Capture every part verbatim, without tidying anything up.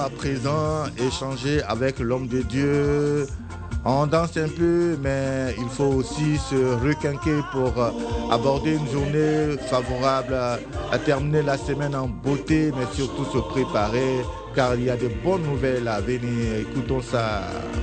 à présent échanger avec l'homme de Dieu. On danse un peu, mais il faut aussi se requinquer pour aborder une journée favorable à, à terminer la semaine en beauté, mais surtout se préparer, car il y a de bonnes nouvelles à venir. Écoutons ça.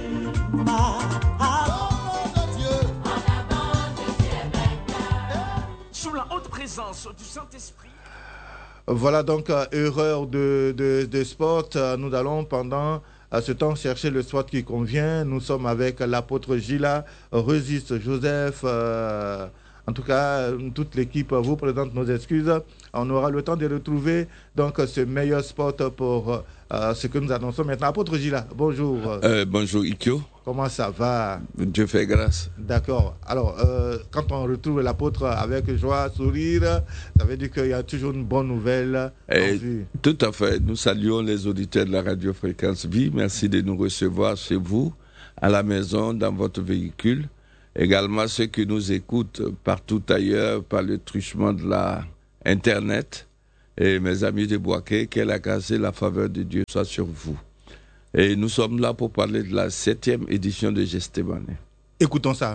Sous la haute présence du Saint-Esprit. Voilà donc, euh, erreur de, de, de sport. Nous allons pendant euh, ce temps chercher le sport qui convient. Nous sommes avec l'apôtre Gila, Résiste Joseph. Euh, en tout cas, toute l'équipe vous présente nos excuses. On aura le temps de retrouver donc ce meilleur spot pour euh, ce que nous annonçons maintenant. Apôtre Gila, bonjour. Euh, bonjour Ikyo. Comment ça va? Dieu fait grâce. D'accord. Alors, euh, quand on retrouve l'apôtre avec joie, sourire, ça veut dire qu'il y a toujours une bonne nouvelle en vue. Tout à fait. Nous saluons les auditeurs de la Radio Fréquence Vie. Merci de nous recevoir chez vous, à la maison, dans votre véhicule. Également ceux qui nous écoutent partout ailleurs par le truchement de la Internet. Et mes amis de Boaké, que la grâce et la faveur de Dieu soient sur vous. Et nous sommes là pour parler de la septième édition de Gethsémani. Écoutons ça.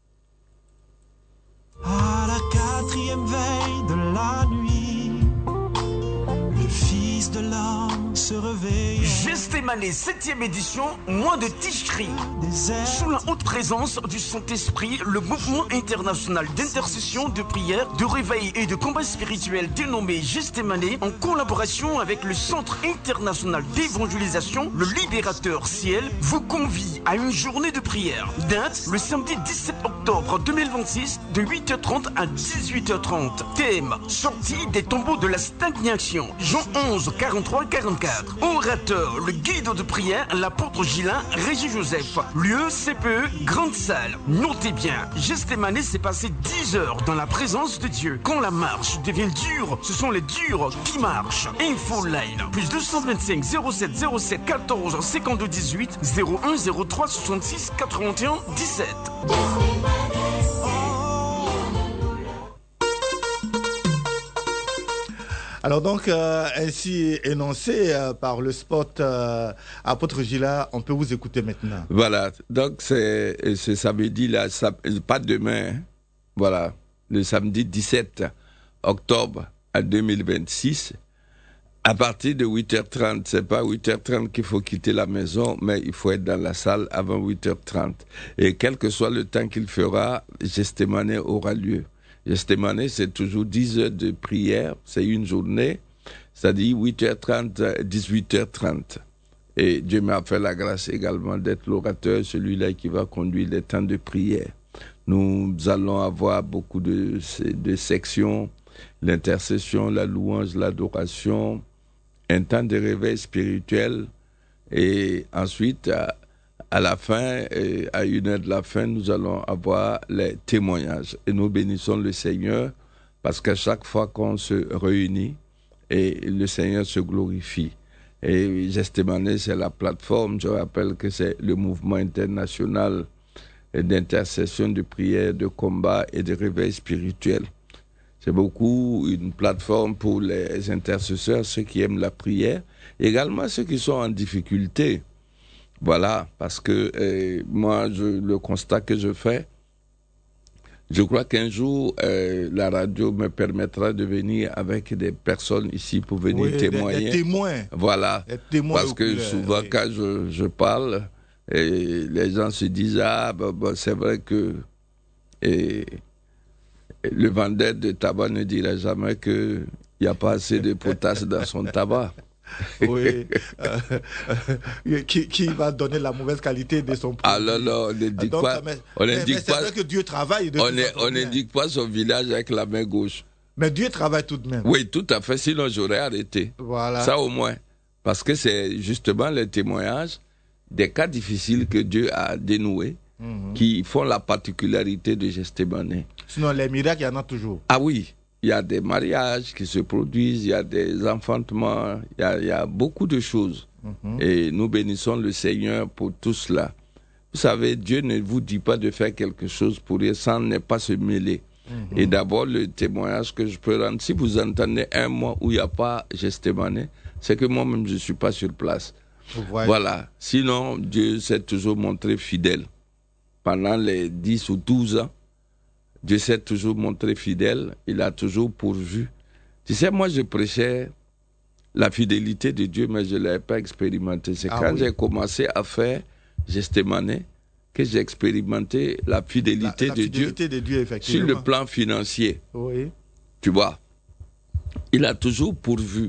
À la quatrième veille de la nuit, le Fils de l'homme se réveille. Gethsémani, septième édition, mois de Tishri. Sous la haute présence du Saint-Esprit, le mouvement international d'intercession, de prière, de réveil et de combat spirituel dénommé Gethsémani, en collaboration avec le Centre international d'évangélisation, le Libérateur Ciel, vous convie à une journée de prière. Date, le samedi dix-sept octobre deux mille vingt-six, de huit heures trente à dix-huit heures trente. Thème, sortie des tombeaux de la stagnation. Jean onze, quarante-trois quarante-quatre. Orateur, le guide de prière, l'apôtre Gilin, Régis Joseph. Lieu, C P E, grande salle. Notez bien, Gethsémani s'est passé dix heures dans la présence de Dieu. Quand la marche devient dure, ce sont les durs qui marchent. Info line, plus deux cent vingt-cinq zéro sept zéro sept quatorze cinquante-deux dix-huit zéro un zéro trois soixante-six quatre-vingt-un dix-sept. Alors donc, euh, ainsi énoncé euh, par le spot euh, Apôtre Gila, on peut vous écouter maintenant. Voilà, donc c'est ce samedi là, ça, pas demain, hein. Voilà, le samedi dix-sept octobre à deux mille vingt-six, à partir de huit heures trente, c'est pas huit heures trente qu'il faut quitter la maison, mais il faut être dans la salle avant huit heures trente. Et quel que soit le temps qu'il fera, Gethsémani aura lieu. Gethsémani, c'est toujours dix heures de prière, c'est une journée, c'est-à-dire huit heures trente, dix-huit heures trente. Et Dieu m'a fait la grâce également d'être l'orateur, celui-là qui va conduire les temps de prière. Nous allons avoir beaucoup de, de sections, l'intercession, la louange, l'adoration, un temps de réveil spirituel, et ensuite, à, à la fin, à une heure de la fin, nous allons avoir les témoignages. Et nous bénissons le Seigneur, parce qu'à chaque fois qu'on se réunit, et le Seigneur se glorifie. Et Gethsémani, c'est la plateforme, je rappelle que c'est le mouvement international d'intercession, de prière, de combat et de réveil spirituel. C'est beaucoup une plateforme pour les intercesseurs, ceux qui aiment la prière, également ceux qui sont en difficulté. Voilà, parce que euh, moi, je, le constat que je fais, je crois qu'un jour, euh, la radio me permettra de venir avec des personnes ici pour venir oui, témoigner. Des, des témoins. Voilà, des témoins parce que souvent, oui. quand je, je parle, et les gens se disent, ah, bah, bah, c'est vrai que et, et le vendeur de tabac ne dirait jamais qu'il n'y a pas assez de potasse dans son tabac. Oui, euh, euh, qui, qui va donner la mauvaise qualité de son produit. Ah non, non, on n'indique Donc, pas. Mais, on mais, indique mais pas. c'est vrai que Dieu travaille. De on n'indique pas son village avec la main gauche. Mais Dieu travaille tout de même. Oui, tout à fait, sinon j'aurais arrêté. Voilà. Ça au moins. Parce que c'est justement le témoignage des cas difficiles que Dieu a dénoués mm-hmm. qui font la particularité de Gethsémani. Sinon, les miracles, il y en a toujours. Ah oui. Il y a des mariages qui se produisent, il y a des enfantements, il y a, il y a beaucoup de choses. Mm-hmm. Et nous bénissons le Seigneur pour tout cela. Vous savez, Dieu ne vous dit pas de faire quelque chose pour rien sans ne pas se mêler. Mm-hmm. Et d'abord, le témoignage que je peux rendre, si vous entendez un mois où il n'y a pas Gethsémani, c'est que moi-même, je ne suis pas sur place. Ouais. Voilà. Sinon, Dieu s'est toujours montré fidèle. Pendant les dix ou douze ans, Dieu s'est toujours montré fidèle. Il a toujours pourvu. Tu sais, moi, je prêchais la fidélité de Dieu, mais je ne l'avais pas expérimenté. C'est Ah quand oui. j'ai commencé à faire Gethsémani que j'ai expérimenté la fidélité, La, la de, fidélité Dieu de Dieu, effectivement. sur le plan financier. Oui. Tu vois, il a toujours pourvu.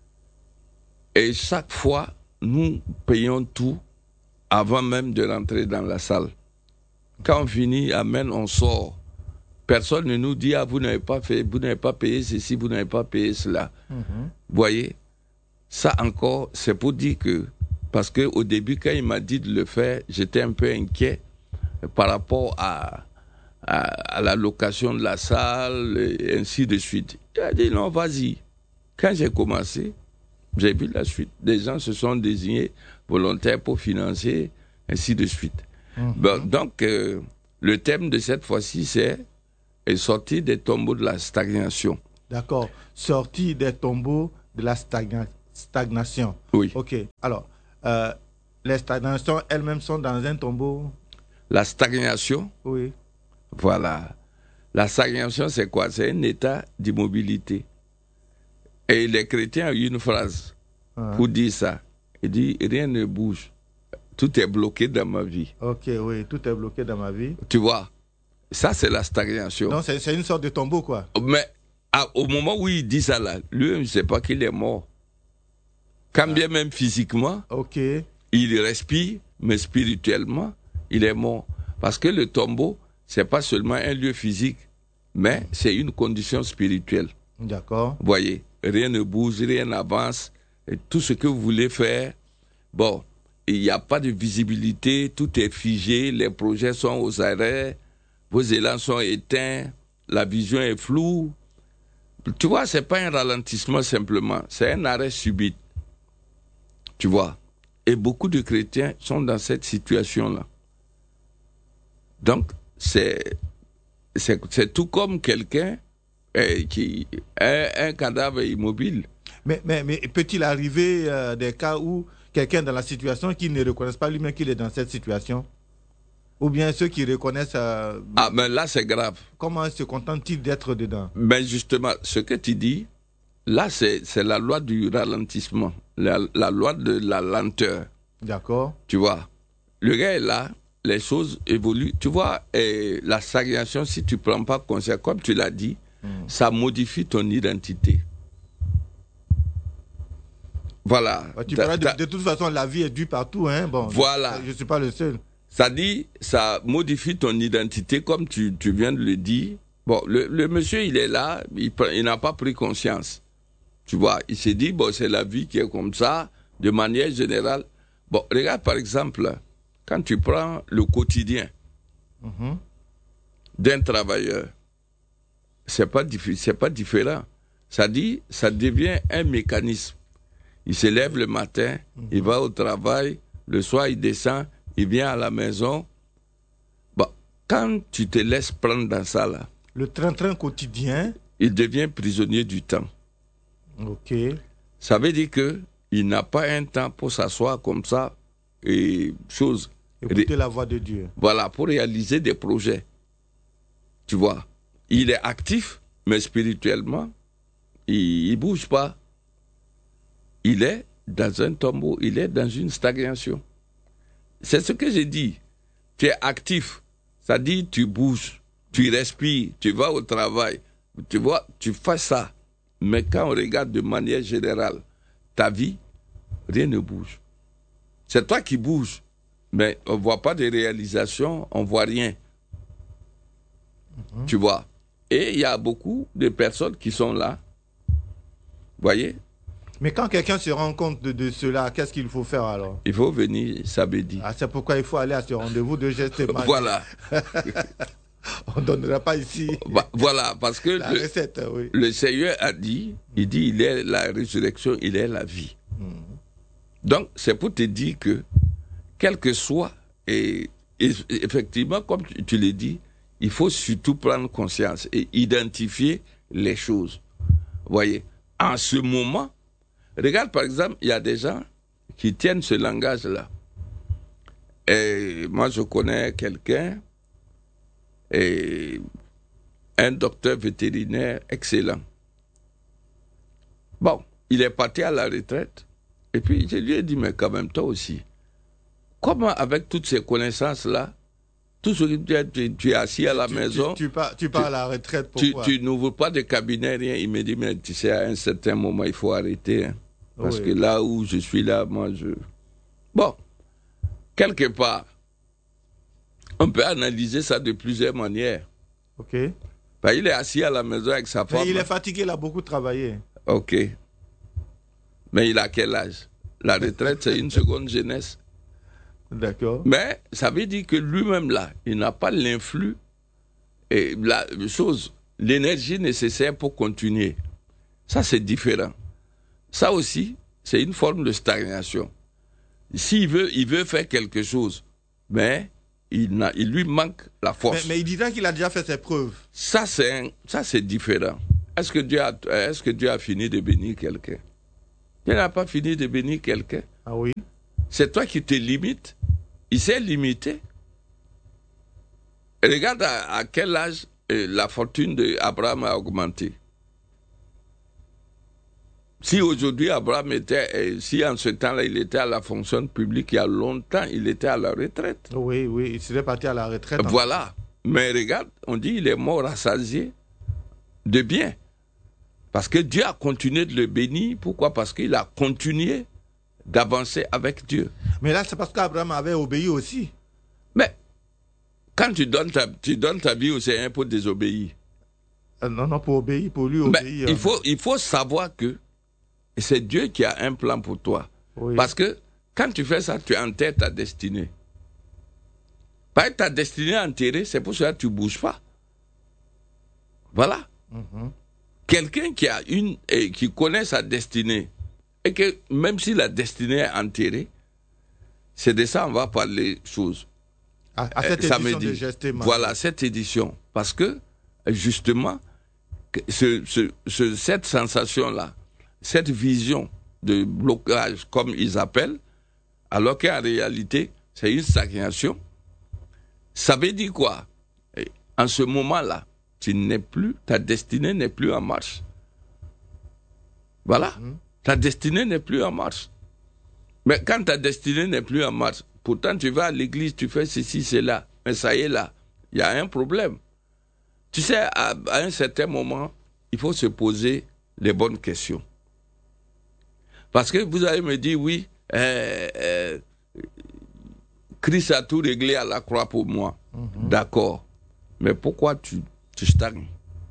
Et chaque fois, nous payons tout avant même de rentrer dans la salle. Quand on finit, amen, on sort. Personne ne nous dit, ah, vous n'avez pas fait, vous n'avez pas payé ceci, vous n'avez pas payé cela. Mm-hmm. Vous voyez, ça encore, c'est pour dire que, parce qu'au début, quand il m'a dit de le faire, j'étais un peu inquiet par rapport à, à, à la location de la salle, et ainsi de suite. Il a dit, non, vas-y. Quand j'ai commencé, j'ai vu la suite. Des gens se sont désignés volontaires pour financer, ainsi de suite. Mm-hmm. Bon, donc, euh, le thème de cette fois-ci, c'est « Sortir des tombeaux de la stagnation ». D'accord. Sortie des tombeaux de la stagna- stagnation. Oui. Ok. Alors, euh, les stagnations elles-mêmes sont dans un tombeau. La stagnation, Oui. voilà. La stagnation, c'est quoi? C'est un état d'immobilité. Et les chrétiens ont une phrase Ah. pour dire ça. Il dit, rien ne bouge. Tout est bloqué dans ma vie. Ok, oui. Tout est bloqué dans ma vie. Tu vois? Ça, c'est la stagnation. Donc, c'est, c'est une sorte de tombeau, quoi. Mais à, au moment où il dit ça, là, lui, il ne sait pas qu'il est mort. Quand bien même physiquement, Ok. il respire, mais spirituellement, il est mort. Parce que le tombeau, c'est pas seulement un lieu physique, mais c'est une condition spirituelle. D'accord. Vous voyez, rien ne bouge, rien n'avance. Et tout ce que vous voulez faire, bon, il n'y a pas de visibilité, tout est figé, les projets sont aux arrêts, vos élans sont éteints, la vision est floue. Tu vois, c'est pas un ralentissement simplement, c'est un arrêt subit. Tu vois. Et beaucoup de chrétiens sont dans cette situation-là. Donc, c'est, c'est, c'est tout comme quelqu'un eh, qui est un cadavre immobile. Mais, mais, mais peut-il arriver euh, des cas où quelqu'un dans la situation qui ne reconnaisse pas lui-même qu'il est dans cette situation? Ou bien ceux qui reconnaissent, euh, Ah, mais là, c'est grave. comment se contentent-ils d'être dedans? Mais justement, ce que tu dis, là, c'est, c'est la loi du ralentissement, la, la loi de la lenteur. D'accord. Tu vois, le gars est là, les choses évoluent. Tu vois, et la stagnation, si tu ne prends pas conscience, comme tu l'as dit, mm. ça modifie ton identité. Voilà. Bah, tu parles de, de toute façon, la vie est due partout. Hein? Bon, voilà. Je ne suis pas le seul. Ça dit, ça modifie ton identité, comme tu, tu viens de le dire. Bon, le, le monsieur, il est là, il, il n'a pas pris conscience. Tu vois, il s'est dit, bon, c'est la vie qui est comme ça, de manière générale. Bon, regarde par exemple, quand tu prends le quotidien mm-hmm. d'un travailleur, c'est pas, c'est pas différent. Ça dit, ça devient un mécanisme. Il se lève le matin, mm-hmm. il va au travail, le soir il descend, il vient à la maison. Bon, quand tu te laisses prendre dans ça là, le train-train quotidien, il devient prisonnier du temps. Ok. Ça veut dire que il n'a pas un temps pour s'asseoir comme ça et chose. Écouter Ré... la voix de Dieu. Voilà, pour réaliser des projets. Tu vois, il est actif, mais spirituellement, il ne bouge pas. Il est dans un tombeau, il est dans une stagnation. C'est ce que j'ai dit. Tu es actif, ça dit tu bouges, tu respires, tu vas au travail. Tu vois, tu fais ça. Mais quand on regarde de manière générale, ta vie, rien ne bouge. C'est toi qui bouges, mais on ne voit pas de réalisation, on ne voit rien. Mm-hmm. Tu vois. Et il y a beaucoup de personnes qui sont là. Vous voyez? Mais quand quelqu'un se rend compte de, de cela, qu'est-ce qu'il faut faire alors? Il faut venir samedi. Ah, c'est pourquoi il faut aller à ce rendez-vous de Gethsémani. Voilà. On ne donnera pas ici. Bah, voilà, parce que la le, recette, oui. le Seigneur a dit, il dit, il est la résurrection, il est la vie. Mm. Donc, c'est pour te dire que, quel que soit, et, et effectivement, comme tu, tu l'as dit, il faut surtout prendre conscience et identifier les choses. Vous voyez, en ce moment, regarde par exemple, il y a des gens qui tiennent ce langage-là. Et moi, je connais quelqu'un, et un docteur vétérinaire excellent. Bon, il est parti à la retraite, et puis je lui ai dit, mais quand même, toi aussi, comment avec toutes ces connaissances-là, tout ce que tu es, tu, tu es assis à la tu, maison... Tu, tu, pars, tu pars tu, à la retraite, pourquoi? Tu, tu n'ouvres pas de cabinet, rien. Il me dit, mais tu sais, à un certain moment, il faut arrêter. Hein, parce oui. que là où je suis là, moi, je... Bon, quelque part, on peut analyser ça de plusieurs manières. OK. Ben, il est assis à la maison avec sa femme. Mais il est fatigué, il a beaucoup travaillé. OK. Mais il a quel âge? La retraite, c'est une seconde jeunesse. D'accord. Mais ça veut dire que lui-même, là, il n'a pas l'influx et la chose, l'énergie nécessaire pour continuer. Ça, c'est différent. Ça aussi, c'est une forme de stagnation. S'il veut, il veut faire quelque chose, mais il, n'a, il lui manque la force. Mais, mais il dirait qu'il a déjà fait ses preuves. Ça, c'est, un, ça, c'est différent. Est-ce que, Dieu a, est-ce que Dieu a fini de bénir quelqu'un? Dieu n'a pas fini de bénir quelqu'un. Ah oui? C'est toi qui te limites. Il s'est limité. Regarde à, à quel âge euh, la fortune d'Abraham a augmenté. Si aujourd'hui Abraham était, euh, si en ce temps-là il était à la fonction publique, il y a longtemps, il était à la retraite. Oui, oui, il serait parti à la retraite. Voilà. Mais regarde, on dit il est mort rassasié de bien. Parce que Dieu a continué de le bénir. Pourquoi? Parce qu'il a continué d'avancer avec Dieu. Mais là, c'est parce qu'Abraham avait obéi aussi. Mais, quand tu donnes ta, tu donnes ta vie au Seigneur pour désobéir. Euh, non, non, pour obéir, pour lui Mais obéir. Il faut, il faut savoir que c'est Dieu qui a un plan pour toi. Oui. Parce que, quand tu fais ça, tu enterres ta destinée. Pas ta destinée enterrée, c'est pour ça que tu ne bouges pas. Voilà. Mm-hmm. Quelqu'un qui a une, et qui connaît sa destinée, et que même si la destinée est enterrée, c'est de ça qu'on va parler choses. À, à cette euh, édition samedi. de Gestemane. Voilà, cette édition. Parce que, justement, ce, ce, ce, cette sensation-là, cette vision de blocage, comme ils appellent, alors qu'en réalité, c'est une stagnation, ça veut dire quoi? En ce moment-là, tu n'es plus, ta destinée n'est plus en marche. Voilà. Mmh. Ta destinée n'est plus en marche. Mais quand ta destinée n'est plus en marche, pourtant tu vas à l'église, tu fais ceci, cela, mais ça y est là, il y a un problème. Tu sais, à, à un certain moment, il faut se poser les bonnes questions. Parce que vous allez me dire, oui, euh, euh, Christ a tout réglé à la croix pour moi. Mmh. D'accord. Mais pourquoi tu, tu stagnes?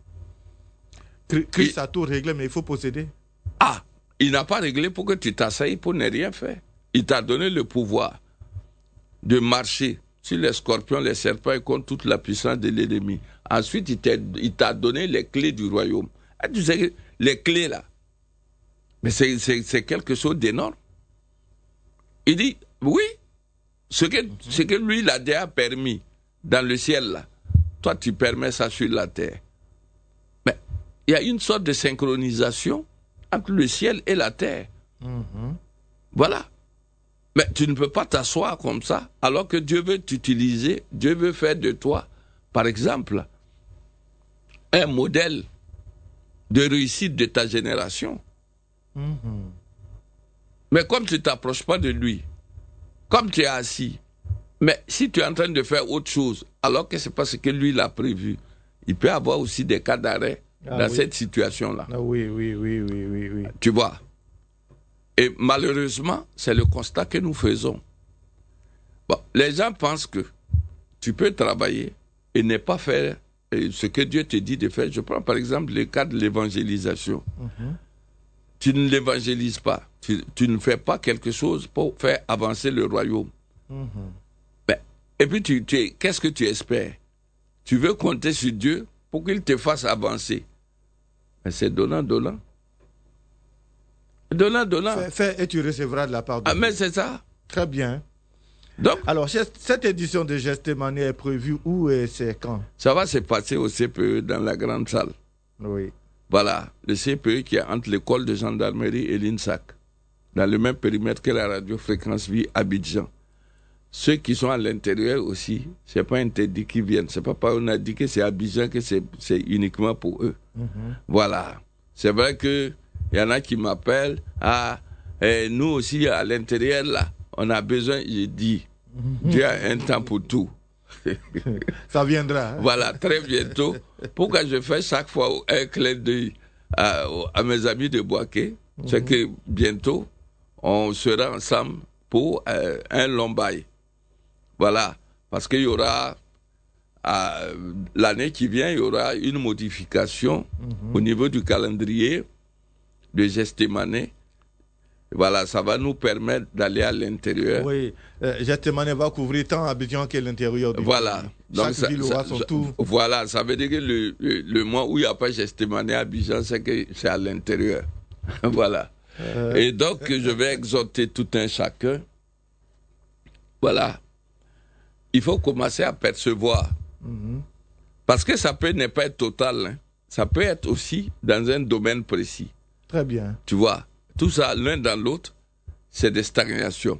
Christ a tout réglé, mais il faut posséder. Ah, il n'a pas réglé pour que tu t'asseyes pour ne rien faire. Il t'a donné le pouvoir de marcher sur les scorpions, les serpents et contre toute la puissance de l'ennemi. Ensuite, il t'a, il t'a donné les clés du royaume. Et tu sais, les clés là, mais c'est, c'est, c'est quelque chose d'énorme. Il dit, oui, ce que, mm-hmm. ce que lui, il a déjà permis dans le ciel là, toi, tu permets ça sur la terre. Mais il y a une sorte de synchronisation entre le ciel et la terre. Mm-hmm. Voilà. Mais tu ne peux pas t'asseoir comme ça, alors que Dieu veut t'utiliser, Dieu veut faire de toi, par exemple, un modèle de réussite de ta génération. Mm-hmm. Mais comme tu ne t'approches pas de lui, comme tu es assis, mais si tu es en train de faire autre chose, alors que ce n'est pas ce que lui il a prévu, il peut y avoir aussi des cas d'arrêt ah, dans oui. cette situation-là. Ah, oui, oui, oui, oui, oui, oui. Tu vois. Et malheureusement, c'est le constat que nous faisons. Bon, les gens pensent que tu peux travailler et ne pas faire ce que Dieu te dit de faire. Je prends par exemple le cas de l'évangélisation. Mm-hmm. Tu ne l'évangélises pas. Tu, tu ne fais pas quelque chose pour faire avancer le royaume. Mm-hmm. Ben, et puis, tu, tu, qu'est-ce que tu espères? Tu veux compter sur Dieu pour qu'il te fasse avancer. Mais c'est donnant, donnant. Donnant, donnant. Fais, fais et tu recevras de la part de ah, Dieu. Mais c'est ça. Très bien. Donc, alors, cette édition de Gestemane est prévue où et c'est quand? Ça va se passer au C P E dans la grande salle. Oui. Voilà, le C P E qui est entre l'école de gendarmerie et l'I N S A C. dans le même périmètre que la radiofréquence vie Abidjan. Ceux qui sont à l'intérieur aussi, c'est pas interdit qu'ils viennent. C'est pas parce qu'on a dit que c'est Abidjan que c'est, c'est uniquement pour eux. Mm-hmm. Voilà. C'est vrai que il y en a qui m'appellent. Ah, et nous aussi à l'intérieur là, on a besoin. J'ai dit, mm-hmm. Dieu a un temps pour tout. Ça viendra. Hein? Voilà, très bientôt. Pourquoi je fais chaque fois un clin d'œil à, à mes amis de Boaké, mm-hmm. c'est que bientôt on sera ensemble pour euh, un long bail. Voilà, parce qu'il y aura, euh, l'année qui vient, il y aura une modification mm-hmm. au niveau du calendrier de Gestemané. Voilà, ça va nous permettre d'aller à l'intérieur. Oui, euh, Gestemané va couvrir tant Abidjan que l'intérieur du voilà. pays. Donc Chaque ça, ville aura ça, son ça, tour. Voilà, ça veut dire que le, le, le mois où il n'y a pas Gestemané à Abidjan, c'est que c'est à l'intérieur. Voilà. Euh... Et donc, je vais exhorter tout un chacun. Voilà. Il faut commencer à percevoir. Mm-hmm. Parce que ça peut ne pas être total. Hein. Ça peut être aussi dans un domaine précis. Très bien. Tu vois, tout ça, l'un dans l'autre, c'est des stagnations.